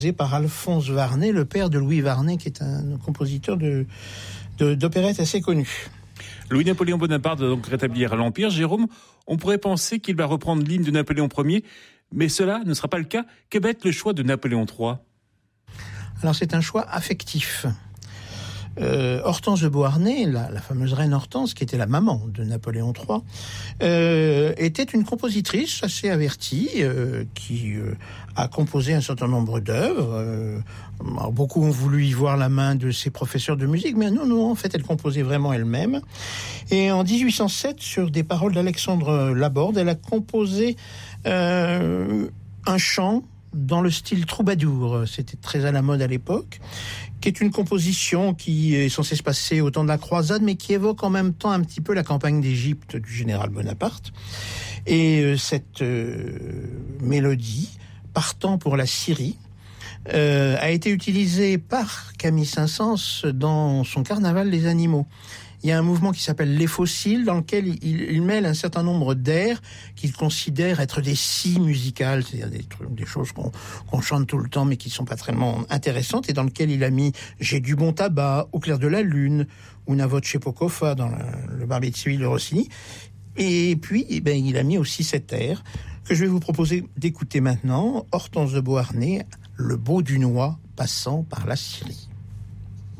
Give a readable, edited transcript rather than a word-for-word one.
par Alphonse Varnet, le père de Louis Varnet, qui est un compositeur d'opérette assez connu. Louis-Napoléon Bonaparte va donc rétablir l'Empire. Jérôme, on pourrait penser qu'il va reprendre l'hymne de Napoléon Ier, mais cela ne sera pas le cas. Que va être le choix de Napoléon III ? Alors c'est un choix affectif. Hortense de Beauharnais, la fameuse reine Hortense, qui était la maman de Napoléon III, était une compositrice assez avertie, qui a composé un certain nombre d'œuvres. Beaucoup ont voulu y voir la main de ses professeurs de musique, mais non, en fait, elle composait vraiment elle-même. Et en 1807, sur des paroles d'Alexandre Laborde, elle a composé un chant dans le style troubadour. C'était très à la mode à l'époque, qui est une composition qui est censée se passer au temps de la croisade, mais qui évoque en même temps un petit peu la campagne d'Égypte du général Bonaparte. Et cette mélodie, partant pour la Syrie, a été utilisée par Camille Saint-Saëns dans son Carnaval des animaux. Il y a un mouvement qui s'appelle Les Fossiles, dans lequel il mêle un certain nombre d'airs qu'il considère être des scies musicales, c'est-à-dire des choses qu'on chante tout le temps, mais qui ne sont pas tellement intéressantes, et dans lequel il a mis « J'ai du bon tabac »,« Au clair de la lune », Una voce poco fa dans le Barbier de Séville de Rossini. Et puis, il a mis aussi cet air que je vais vous proposer d'écouter maintenant, Hortense de Beauharnais, Le beau Dunois passant par la Syrie.